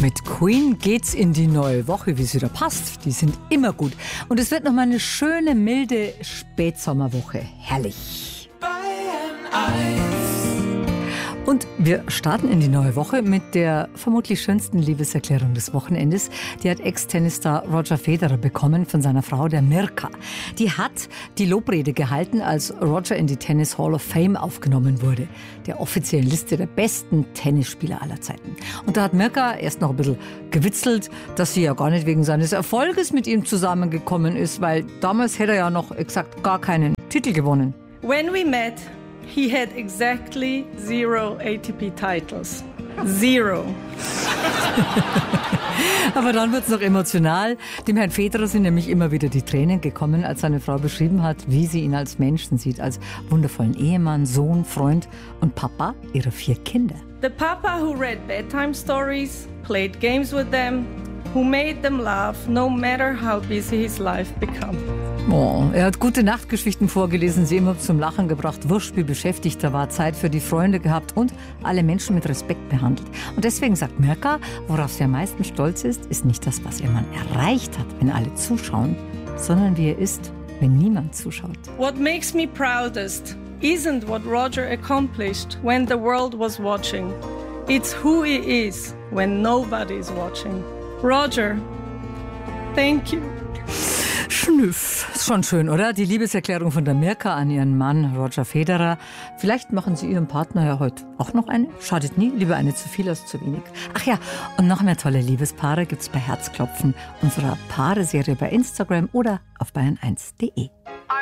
Mit Queen geht's in die neue Woche, wie es wieder passt. Die sind immer gut. Und es wird nochmal eine schöne, milde Spätsommerwoche. Herrlich. Und wir starten in die neue Woche mit der vermutlich schönsten Liebeserklärung des Wochenendes. Die hat Ex-Tennisstar Roger Federer bekommen von seiner Frau, der Mirka. Die hat die Lobrede gehalten, als Roger in die Tennis Hall of Fame aufgenommen wurde, der offiziellen Liste der besten Tennisspieler aller Zeiten. Und da hat Mirka erst noch ein bisschen gewitzelt, dass sie ja gar nicht wegen seines Erfolges mit ihm zusammengekommen ist, weil damals hätte er ja noch exakt gar keinen Titel gewonnen. When we met, he had exactly 0 ATP titles. 0. Aber dann wird es noch emotional. Dem Herrn Federer sind nämlich immer wieder die Tränen gekommen, als seine Frau beschrieben hat, wie sie ihn als Menschen sieht, als wundervollen Ehemann, Sohn, Freund und Papa ihrer 4 Kinder. The papa who read bedtime stories, played games with them, who made them laugh, no matter how busy his life became. Oh, er hat gute Nachtgeschichten vorgelesen, sie immer zum Lachen gebracht, wurscht wie beschäftigt er war, Zeit für die Freunde gehabt und alle Menschen mit Respekt behandelt. Und deswegen sagt Mirka, worauf sie am meisten stolz ist nicht das, was ihr Mann erreicht hat, wenn alle zuschauen, sondern wie er ist, wenn niemand zuschaut. What makes me proudest isn't what Roger accomplished when the world was watching. It's who he is when nobody is watching. Roger, thank you. Schnüff. Ist schon schön, oder? Die Liebeserklärung von der Mirka an ihren Mann Roger Federer. Vielleicht machen sie ihrem Partner ja heute auch noch eine. Schadet nie, lieber eine zu viel als zu wenig. Ach ja, und noch mehr tolle Liebespaare gibt's bei Herzklopfen, unserer Paare-Serie bei Instagram oder auf bayern1.de.